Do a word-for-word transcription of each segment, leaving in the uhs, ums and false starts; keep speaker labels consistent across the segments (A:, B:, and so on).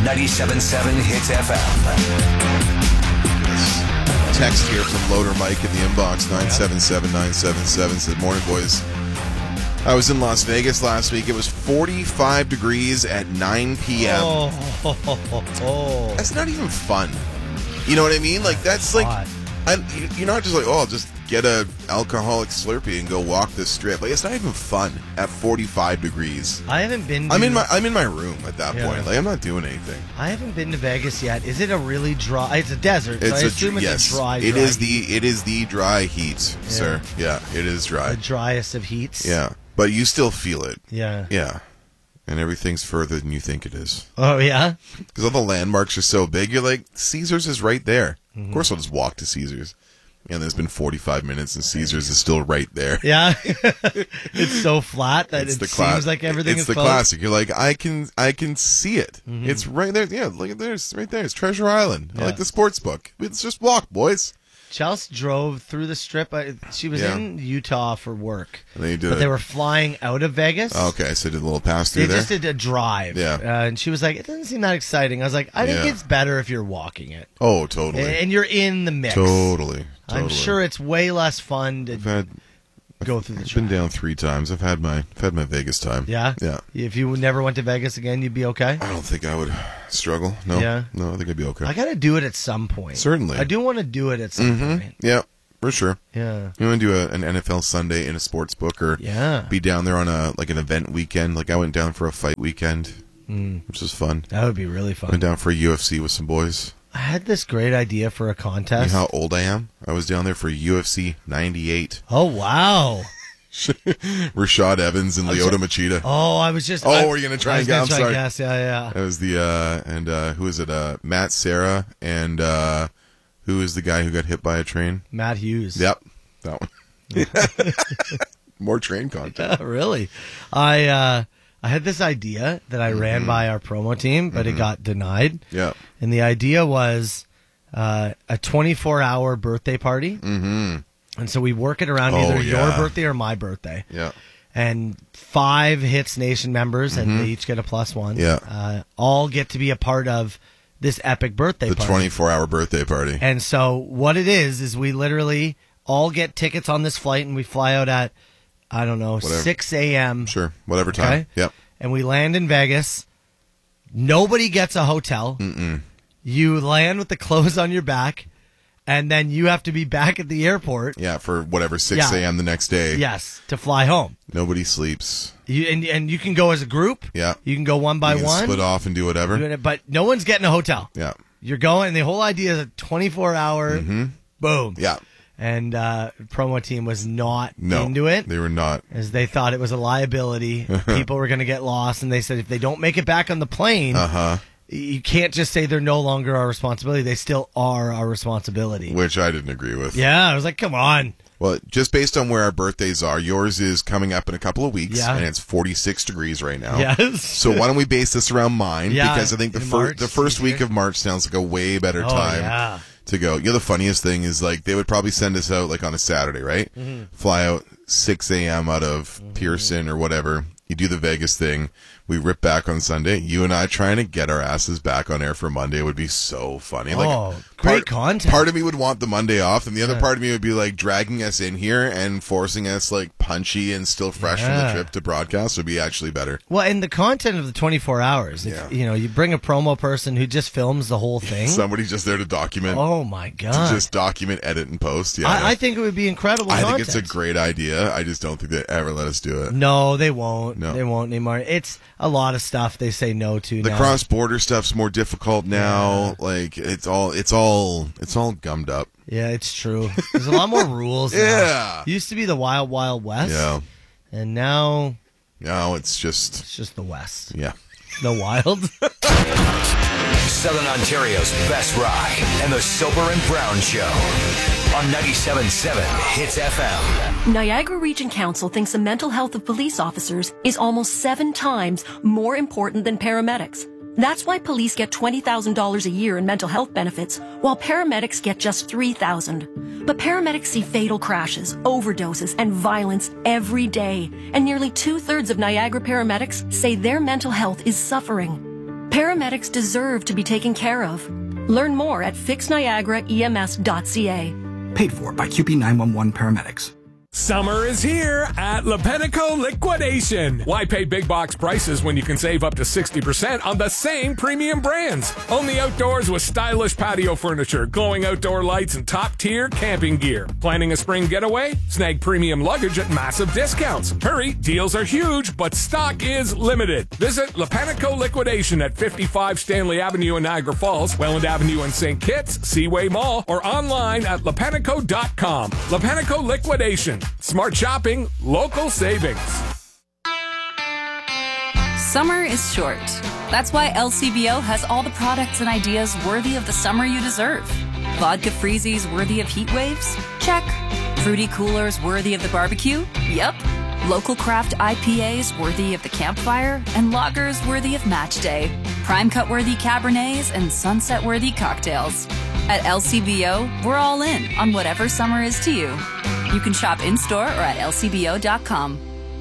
A: ninety-seven point seven Hits F M.
B: Text here from Loader Mike in the inbox, nine seven seven nine seven seven, says, morning, boys. I was in Las Vegas last week. It was forty-five degrees at nine p.m.
C: Oh, oh, oh, oh.
B: That's not even fun. You know what I mean? Like, that's like, I, you're not just like, oh, I'll just get a alcoholic Slurpee and go walk this strip. Like, it's not even fun at forty-five degrees.
C: I haven't been to...
B: I'm in my I'm in my room at that
C: Yeah.
B: point. Like, I'm not doing anything.
C: I haven't been to Vegas yet. Is it a really dry... It's a desert, so
B: It's
C: I
B: a
C: assume
B: yes.
C: it's a dry,
B: It
C: dry
B: is
C: heat.
B: the it is the dry heat, sir. Yeah, it is dry.
C: The driest of heats.
B: Yeah, but you still feel it.
C: Yeah.
B: Yeah, and everything's further than you think it is.
C: Oh, yeah?
B: Because all the landmarks are so big. You're like, Caesars is right there.
C: Mm-hmm.
B: Of course, I'll just walk to Caesars. And there's been forty-five minutes, and Caesars is still right there.
C: Yeah. It's so flat that
B: It's
C: it
B: the cla-
C: seems like everything
B: it's
C: is
B: the
C: close.
B: classic. You're like, I can, I can see it.
C: Mm-hmm.
B: It's right there. Yeah, look at there. It's right there. It's Treasure Island. I
C: Yeah.
B: like the sports book. Let's just walk, boys.
C: Chelsea drove through the strip. I- She was
B: Yeah.
C: in Utah for work.
B: And then you did
C: But
B: it.
C: they were flying out of Vegas.
B: Oh, okay, so did a little pass through
C: They
B: there.
C: just did a drive.
B: Yeah.
C: Uh, and she was like, it doesn't seem that exciting. I was like, I think
B: Yeah.
C: it's better if you're walking it.
B: Oh, totally.
C: And you're in the mix.
B: Totally.
C: I'm
B: totally.
C: sure it's way less fun to
B: I've had
C: go through the
B: I've
C: trip.
B: been down three times. I've had my I've had my Vegas time.
C: Yeah?
B: Yeah.
C: If you never went to Vegas again, you'd be okay?
B: I don't think I would struggle. No.
C: Yeah.
B: No, I think I'd be okay.
C: I got to do it at some point.
B: Certainly.
C: I do want to do it at some
B: Mhm.
C: point.
B: Yeah, for sure.
C: Yeah.
B: You want to do a, an N F L Sunday in a sports book, or
C: Yeah.
B: be down there on a like an event weekend. Like I went down for a fight weekend,
C: Mm.
B: which was fun.
C: That would be really
B: Went
C: fun.
B: down for a U F C with some boys.
C: I had this great idea for a
B: You
C: contest.
B: know how old I am? I was down there for U F C ninety-eight.
C: Oh, wow.
B: Rashad Evans and Lyoto Machida.
C: Oh, I was just...
B: Oh,
C: I,
B: were you gonna try
C: I
B: and
C: was
B: guess?
C: gonna
B: I'm
C: try and
B: sorry.
C: guess. Yeah, yeah.
B: That was the uh and uh who is it? Uh Matt Serra and uh who is the guy who got hit by a train?
C: Matt Hughes.
B: Yep. That one. More train content.
C: Really? I uh, I had this idea that I ran
B: Mm-hmm.
C: by our promo team, but it got denied.
B: Yeah.
C: And the idea was uh, a twenty-four hour birthday party.
B: Mm-hmm.
C: And so we work it around
B: Oh,
C: either your
B: yeah.
C: birthday or my birthday.
B: Yeah.
C: And five Hits Nation members, and they each get a plus one,
B: Mm-hmm. Yeah.
C: uh, all get to be a part of this epic birthday
B: The
C: party.
B: twenty-four hour birthday party.
C: And so what it is, is we literally all get tickets on this flight, and we fly out at, I don't know,
B: Whatever.
C: six a.m.
B: Sure. Whatever time.
C: Okay.
B: Yep.
C: And we land in Vegas. Nobody gets a hotel.
B: Mm-mm.
C: You land with the clothes on your back, and then you have to be back at the airport.
B: Yeah, for whatever, six
C: Yeah.
B: a.m. the next day.
C: Yes, to fly home.
B: Nobody sleeps.
C: You, and, and you can go as a group.
B: Yeah.
C: You can go one by
B: you can
C: one.
B: split off and do whatever.
C: Doing it, but no one's getting a hotel.
B: Yeah.
C: You're going, and the whole idea is a twenty-four hour boom.
B: Mm-hmm. Yeah.
C: And uh, promo team was not
B: No.
C: into it,
B: They were not.
C: as they thought it was a liability. People were going to get lost, and they said if they don't make it back on the plane,
B: Uh-huh.
C: you can't just say they're no longer our responsibility. They still are our responsibility.
B: Which I didn't agree with.
C: Yeah, I was like, come on.
B: Well, just based on where our birthdays are, yours is coming up in a couple of weeks,
C: Yeah.
B: and it's forty-six degrees right now.
C: Yes.
B: So why don't we base this around mine?
C: Yeah,
B: Because I think the
C: in
B: first
C: March,
B: the first
C: easier.
B: week of March sounds like a way better
C: Oh,
B: time
C: yeah.
B: to go. You know, the funniest thing is like they would probably send us out like on a Saturday, right?
C: Mm-hmm.
B: Fly out six a.m. out of Pearson or whatever. You do the Vegas thing. We rip back on Sunday. You and I trying to get our asses back on air for Monday would be so funny. Like,
C: Oh, great
B: part,
C: content.
B: Part of me would want the Monday off, and the other part of me would be like dragging us in here and forcing us like punchy and still fresh from the
C: Yeah.
B: trip to broadcast would be actually better.
C: Well, and the content of the twenty-four hours. If,
B: Yeah.
C: You know, you bring a promo person who just films the whole thing.
B: Somebody's just there to document,
C: Oh, my
B: to
C: God.
B: just document, edit, and post. Yeah,
C: I, I think it would be incredible
B: I think
C: content.
B: it's a great idea. I just don't think they ever let us do it.
C: No, they won't.
B: No.
C: They won't anymore. It's a lot of stuff they say no to
B: The
C: now.
B: cross border stuff's more difficult now. Like it's all, it's all, it's all gummed up.
C: Yeah, it's true. There's a lot more rules now.
B: Yeah.
C: Used to be the Wild Wild West.
B: Yeah.
C: And now
B: No, it's just,
C: it's just the West.
B: yeah.
C: The Wild.
A: Southern Ontario's best rock and the Soper and Brown Show on ninety-seven point seven Hits F M.
D: Niagara Region Council thinks the mental health of police officers is almost seven times more important than paramedics. That's why police get twenty thousand dollars a year in mental health benefits, while paramedics get just three thousand dollars. But paramedics see fatal crashes, overdoses, and violence every day, and nearly two-thirds of Niagara paramedics say their mental health is suffering. Paramedics deserve to be taken care of. Learn more at fix niagara E M S dot C A.
E: Paid for by Q P nine one one Paramedics.
F: Summer is here at Lepenico Liquidation. Why pay big box prices when you can save up to sixty percent on the same premium brands? Only outdoors with stylish patio furniture, glowing outdoor lights, and top-tier camping gear. Planning a spring getaway? Snag premium luggage at massive discounts. Hurry, deals are huge, but stock is limited. Visit Lepenico Liquidation at fifty-five Stanley Avenue in Niagara Falls, Welland Avenue in Saint Kitts, Seaway Mall, or online at lepenico dot com. Lepenico Liquidation. Smart shopping, local savings.
G: Summer is short. That's why L C B O has all the products and ideas worthy of the summer you deserve. Vodka freezies worthy of heat waves? Check. Fruity coolers worthy of the barbecue? Yep. Local craft I P As worthy of the campfire? And lagers worthy of match day. Prime cut worthy Cabernets and sunset worthy cocktails. At L C B O, we're all in on whatever summer is to you. You can shop in-store or at L C B O dot com.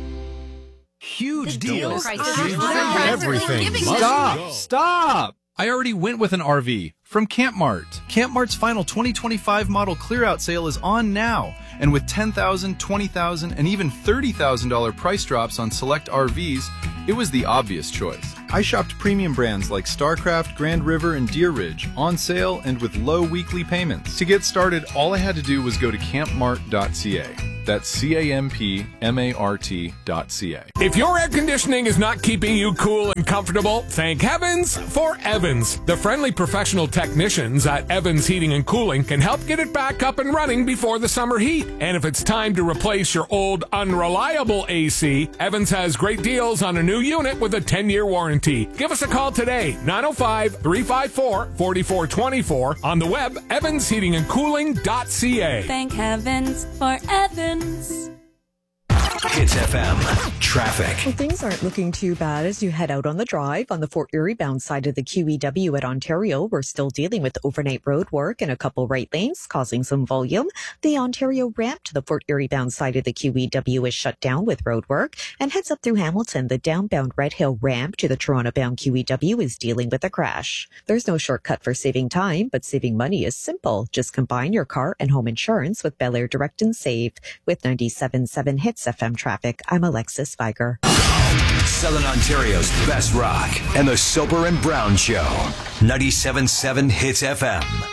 H: Huge deals.
I: Huge everything.
H: Stop. Stop. I already went with an R V from Camp Mart. Camp Mart's final twenty twenty-five model clear-out sale is on now. And with ten thousand dollars, twenty thousand dollars, and even thirty thousand dollars price drops on select R Vs, it was the obvious choice. I shopped premium brands like StarCraft, Grand River, and Deer Ridge on sale and with low weekly payments. To get started, all I had to do was go to camp mart dot c a. That's C A M P M A R T dot C A.
F: If your air conditioning is not keeping you cool and comfortable, thank heavens for Evans. The friendly professional technicians at Evans Heating and Cooling can help get it back up and running before the summer heat. And if it's time to replace your old unreliable A C, Evans has great deals on a new unit with a ten-year warranty. Give us a call today, nine oh five, three five four, four four two four, on the web, evans heating and cooling dot c a.
G: Thank heavens for Evans.
A: Hits F M traffic.
J: Well, things aren't looking too bad as you head out on the drive. On the Fort Erie bound side of the Q E W at Ontario, we're still dealing with overnight road work in a couple right lanes, causing some volume. The Ontario ramp to the Fort Erie bound side of the Q E W is shut down with road work, and heads up through Hamilton. The downbound Red Hill ramp to the Toronto bound Q E W is dealing with a crash. There's no shortcut for saving time, but saving money is simple. Just combine your car and home insurance with Bel Air Direct and Save. With ninety-seven point seven Hits F M traffic, I'm Alexis Viger.
A: Southern Ontario's best rock and the Soper and Brown Show. ninety-seven point seven Hits F M.